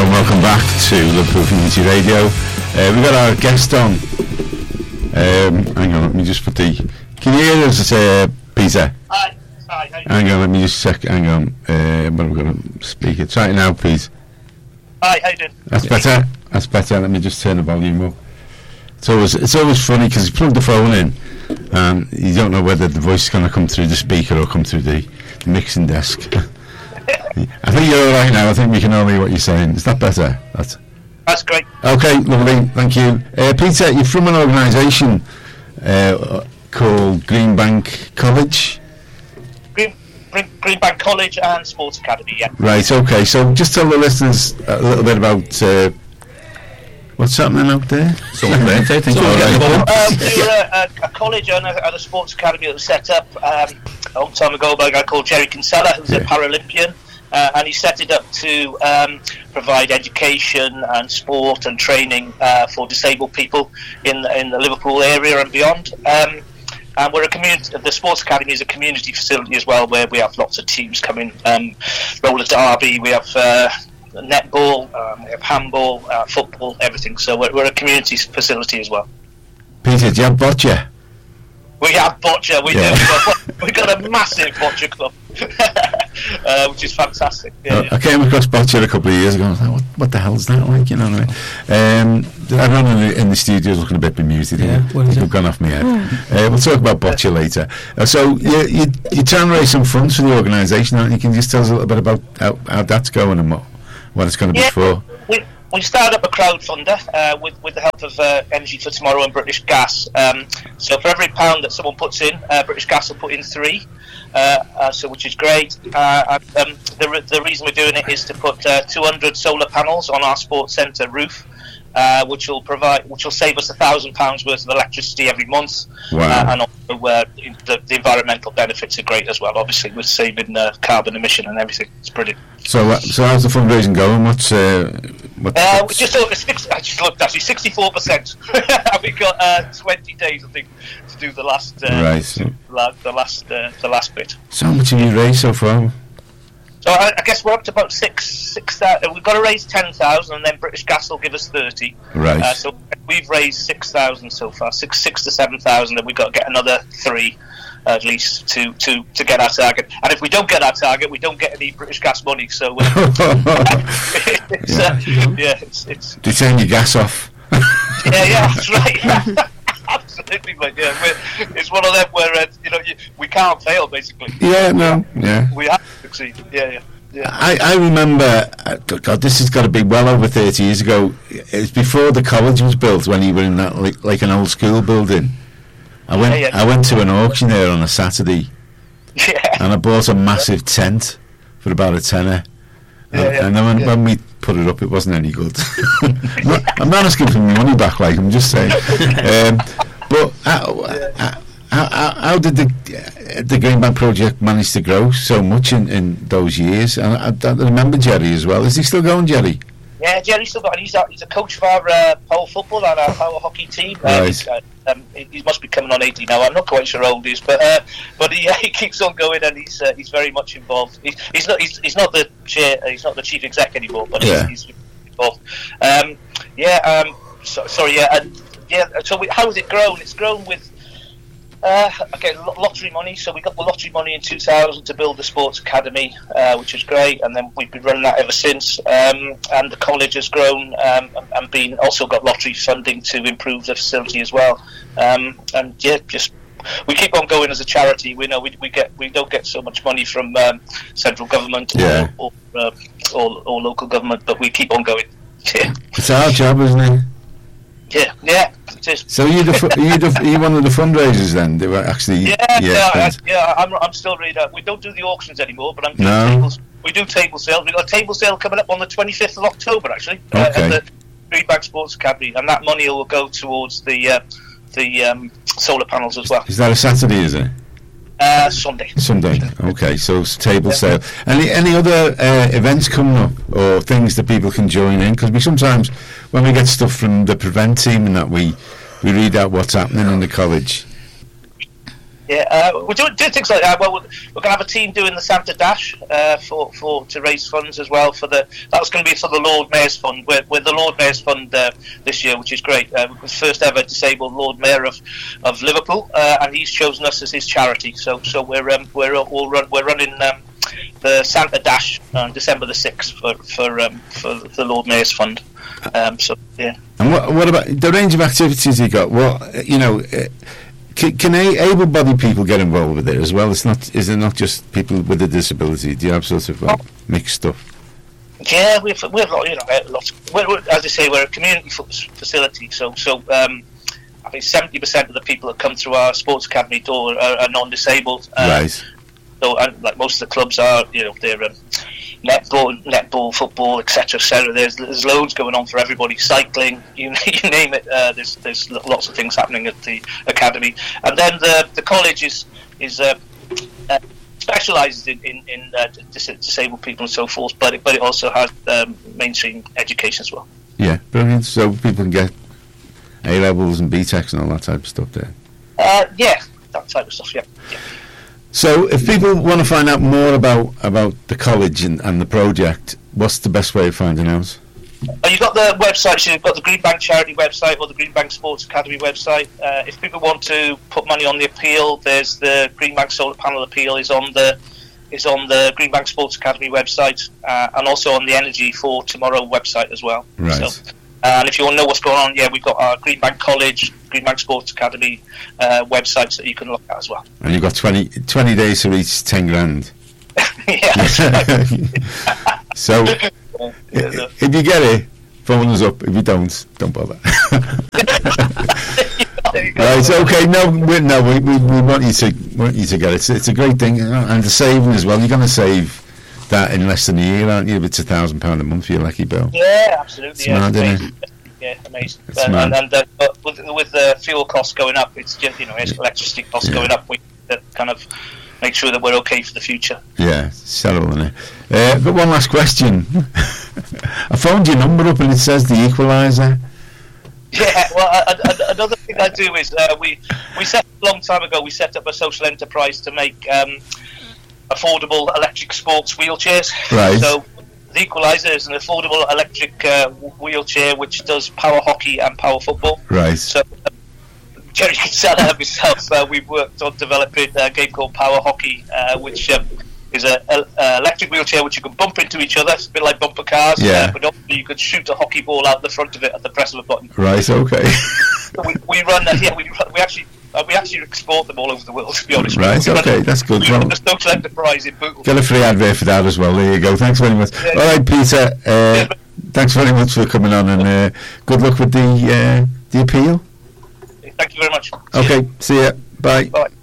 Hello and welcome back to Liverpool Community Radio. We've got our guest on. Hang on, let me just put the... Can you hear us, Peter? Hi. Hang on, let me just check. Hang on. I'm going to speak it. Try it now, please. Hi, how you doing? That's better. Let me just turn the volume up. It's always funny because you plug the phone in and you don't know whether the voice is going to come through the speaker or come through the mixing desk. I think you're all right now. I think we can all hear what you're saying. Is that better? That's great. Okay, lovely. Thank you. Peter, you're from an organisation called Greenbank College? Greenbank College and Sports Academy, yeah. Right, okay. So just tell the listeners a little bit about what's happening out there. So birthday, thank you. We're a college and a sports academy that was set up a long time ago by a guy called Jerry Kinsella, who's a Paralympian, and he set it up to provide education and sport and training for disabled people in the Liverpool area and beyond. And we're a community. The Sports Academy is a community facility as well, where we have lots of teams coming. Roller derby, we have netball, we have handball, football, everything. So we're a community facility as well. Peter, do you have bocce? We have bocce. We do. We've got a massive bocce club, which is fantastic. Yeah, I came across bocce a couple of years ago. I was like, what the hell's that like? You know what I mean? Everyone in the studio is looking a bit bemused. You've gone off my head. We'll talk about bocce later. So you try and raise some funds for the organisation, aren't you? Can you just tell us a little bit about how that's going and what it's going to be for? We started up a crowdfunder with the help of Energy for Tomorrow and British Gas. So for every £1 that someone puts in, British Gas will put in £3, so which is great. The reason we're doing it is to put 200 solar panels on our sports centre roof, which will save us £1,000 worth of electricity every month. Wow. And also the environmental benefits are great as well. Obviously, we're saving carbon emission and everything. It's brilliant. So how's the fundraising going? We just I just looked actually 64%. We got 20 days, I think, to do the last the last bit. So how much have you raised so far? So I guess we're up to about 6,000. We've got to raise 10,000, and then British Gas will give us 30. Right. So we've raised 6,000 so far, 6 to 7,000, and we've got to get another 3 at least to get our target. And if we don't get our target, we don't get any British Gas money. So it's Do you turn your gas off? yeah, that's right. Absolutely, mate. Yeah, it's one of them where we can't fail, basically. Yeah, no, yeah. We have to succeed. Yeah. I remember, God, this has got to be well over 30 years ago. It's before the college was built, when you were in that like an old school building. I went to an auction there on a Saturday, and I bought a massive tent for about a tenner. And then when we put it up, it wasn't any good. I'm not asking for my money back, like, I'm just saying. But how did the Greenbank project manage to grow so much in those years? And I remember Jerry as well. Is he still going, Jerry? Yeah, Jerry's still got. He's a coach for our power football and our power hockey team. Right. He must be coming on 80 now. I'm not quite sure how old he is, but he keeps on going, and he's very much involved. He's not the chair. He's not the chief exec anymore, but he's involved. So how has it grown? It's grown with. Lottery money. So we got the lottery money in 2000 to build the Sports Academy, which was great, and then we've been running that ever since. And the college has grown and also got lottery funding to improve the facility as well. We keep on going as a charity. We know we don't get so much money from central government or local government, but we keep on going. Yeah. It's our job, isn't it? Yeah, it is. So are you one of the fundraisers then? They were actually I'm still really. We don't do the auctions anymore, but I'm doing tables. We do table sales. We've got a table sale coming up on the 25th of October, actually, at the Greenbank Sports Academy, and that money will go towards the solar panels as well. Is that a Saturday? Is it? Sunday. Okay, so it's table sale. Any other events coming up or things that people can join in? Because we sometimes, when we get stuff from the Prevent team and that, we read out what's happening in the college. we're doing things like that. Well, we're going to have a team doing the Santa Dash to raise funds as well that's going to be for the Lord Mayor's Fund. We're the Lord Mayor's Fund this year, which is great. We're the first ever disabled Lord Mayor of Liverpool, and he's chosen us as his charity. So we're running the Santa Dash on December the 6th for the Lord Mayor's Fund. So yeah. And what about the range of activities you got? Can able-bodied people get involved with it as well? Is it not just people with a disability? Do you have sort of mixed stuff? Yeah, we've lots. As I say, we're a community facility. So I think 70% of the people that come through our sports academy door are non-disabled. Right. So, like most of the clubs are, they're netball, football, etc., etc. There's loads going on for everybody. Cycling, you name it. There's lots of things happening at the academy, and then the college is specialises in disabled people and so forth. But it also has mainstream education as well. Yeah, brilliant. So people can get A levels and BTECs and all that type of stuff there. Yeah, that type of stuff. Yeah. So, if people want to find out more about the college and the project, what's the best way of finding out? You've got the website. So you've got the Greenbank Charity website or the Greenbank Sports Academy website. If people want to put money on the appeal, there's the Greenbank Solar Panel appeal is on the Greenbank Sports Academy website, and also on the Energy for Tomorrow website as well. Right. So, and if you want to know what's going on, we've got our Greenbank College, Greenbank Sports Academy websites that you can look at as well. And you've got 20 days to reach 10 grand. Yeah, that's right. So, if you get it, phone us up. If you don't bother. Right, okay. No, we want you to get it. It's a great thing, and the saving as well. You're going to save that in less than a year, aren't you? It's £1,000 a month for your lucky bill. Yeah, absolutely. Smart, isn't it? Yeah, amazing. But with the fuel costs going up, it's just electricity costs going up. We kind of make sure that we're okay for the future. Yeah, settle on it. But one last question. I phoned your number up and it says the Equaliser. Yeah, well, another thing I do is we set a long time ago. We set up a social enterprise to make affordable electric sports wheelchairs. Right. So the Equaliser is an affordable electric wheelchair which does power hockey and power football. Right. So Jerry Kinsella and myself, we've worked on developing a game called Power Hockey, which is an electric wheelchair which you can bump into each other. It's a bit like bumper cars. Yeah. But also you could shoot a hockey ball out the front of it at the press of a button. Right. Okay. So we run that. Yeah, we actually export them all over the world, to be honest. Right, okay, that's good. Well, the social enterprise in Bootle. Get a free advert for that as well. There you go. Thanks very much. Yeah. All right, Peter. Thanks very much for coming on, and good luck with the appeal. Thank you very much. Okay, see ya. Bye. Bye.